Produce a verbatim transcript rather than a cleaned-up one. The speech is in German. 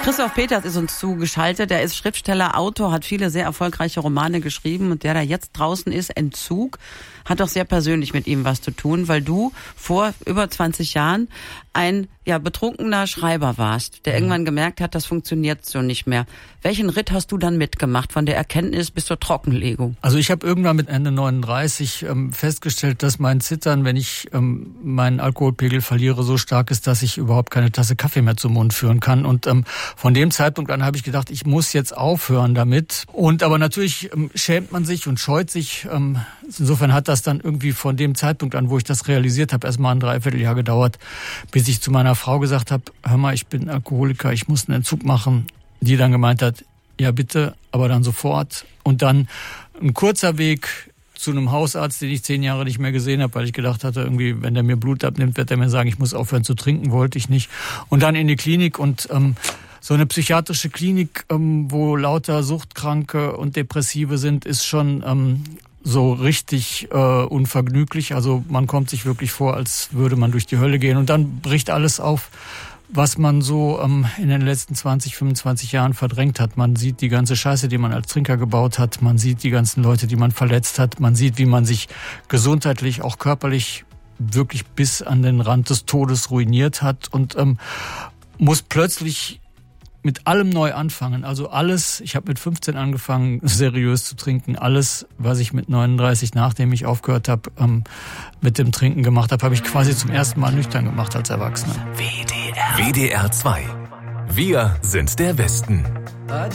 Christoph Peters ist uns zugeschaltet. Der ist Schriftsteller, Autor, hat viele sehr erfolgreiche Romane geschrieben und der da jetzt draußen ist, Entzug, hat doch sehr persönlich mit ihm was zu tun, weil du vor über zwanzig Jahren ein ja betrunkener Schreiber warst, der mhm. irgendwann gemerkt hat, das funktioniert so nicht mehr. Welchen Ritt hast du dann mitgemacht, von der Erkenntnis bis zur Trockenlegung? Also ich habe irgendwann mit Ende neununddreißig ähm, festgestellt, dass mein Zittern, wenn ich ähm, meinen Alkoholpegel verliere, so stark ist, dass ich überhaupt keine Tasse Kaffee mehr zum Mund führen kann. Und ähm, von dem Zeitpunkt an habe ich gedacht, ich muss jetzt aufhören damit. Und aber natürlich ähm, schämt man sich und scheut sich. Ähm, insofern hat das dann irgendwie von dem Zeitpunkt an, wo ich das realisiert habe, erst mal ein Dreivierteljahr gedauert, bis ich zu meiner Frau gesagt habe, hör mal, ich bin Alkoholiker, ich muss einen Entzug machen. Die dann gemeint hat, ja bitte, aber dann sofort. Und dann ein kurzer Weg zu einem Hausarzt, den ich zehn Jahre nicht mehr gesehen habe, weil ich gedacht hatte, irgendwie, wenn der mir Blut abnimmt, wird er mir sagen, ich muss aufhören zu trinken, wollte ich nicht. Und dann in die Klinik und ähm, so eine psychiatrische Klinik, ähm, wo lauter Suchtkranke und Depressive sind, ist schon ähm, so richtig äh, unvergnüglich. Also man kommt sich wirklich vor, als würde man durch die Hölle gehen. Und dann bricht alles auf, was man so ähm, in den letzten zwanzig, fünfundzwanzig Jahren verdrängt hat. Man sieht die ganze Scheiße, die man als Trinker gebaut hat. Man sieht die ganzen Leute, die man verletzt hat. Man sieht, wie man sich gesundheitlich, auch körperlich wirklich bis an den Rand des Todes ruiniert hat und ähm, muss plötzlich mit allem neu anfangen. Also alles, ich habe mit fünfzehn angefangen, seriös zu trinken. Alles, was ich mit neununddreißig, nachdem ich aufgehört habe, ähm, mit dem Trinken gemacht habe, habe ich quasi zum ersten Mal nüchtern gemacht als Erwachsener. W D R. W D R zwei. Wir sind der Westen.